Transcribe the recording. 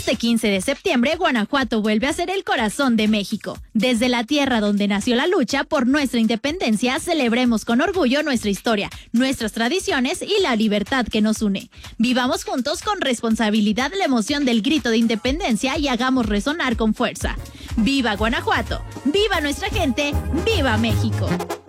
Este 15 de septiembre, Guanajuato vuelve a ser el corazón de México. Desde la tierra donde nació la lucha por nuestra independencia, celebremos con orgullo nuestra historia, nuestras tradiciones y la libertad que nos une. Vivamos juntos con responsabilidad la emoción del grito de independencia y hagamos resonar con fuerza. ¡Viva Guanajuato! ¡Viva nuestra gente! ¡Viva México!